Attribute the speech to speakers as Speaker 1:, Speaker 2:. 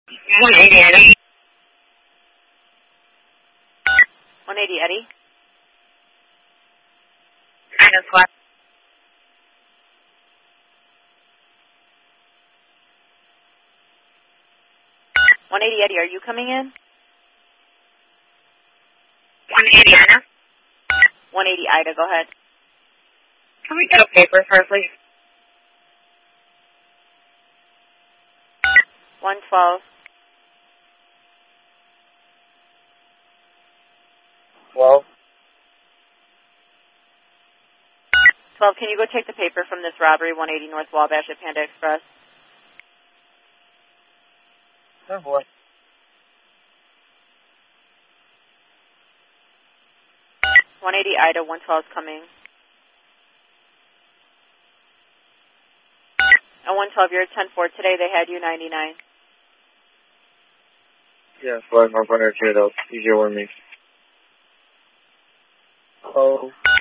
Speaker 1: 180 Eddie.
Speaker 2: 180 Eddie.
Speaker 1: Kind of what?
Speaker 2: 180 Eddie, are you coming in?
Speaker 1: 180 Anna.
Speaker 2: 180 Ida, go ahead.
Speaker 1: Can we get a paper for her, please?
Speaker 2: 112.
Speaker 1: 12.
Speaker 2: 12, can you go take the paper from this robbery, 180 North Wabash at Panda Express?
Speaker 1: Oh boy.
Speaker 2: 180 Ida, 112 is coming. At 112, you're at 10-4 today. They had you 99.
Speaker 1: Yeah, flight 102, that was easier with me. Oh.